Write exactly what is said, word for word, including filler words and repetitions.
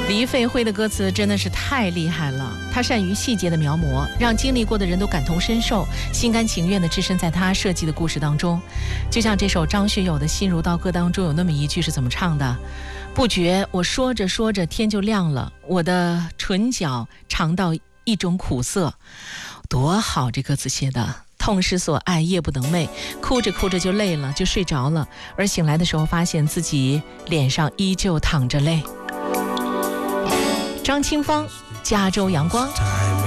黎费辉的歌词真的是太厉害了，他善于细节的描摹，让经历过的人都感同身受，心甘情愿地置身在他设计的故事当中。就像这首张学友的《心如刀割》当中有那么一句是怎么唱的？不觉我说着说着天就亮了，我的唇角尝到一种苦涩。多好，这歌词写的，痛失所爱夜不能寐，哭着哭着就累了，就睡着了，而醒来的时候发现自己脸上依旧淌着泪。张清芳，加州阳光。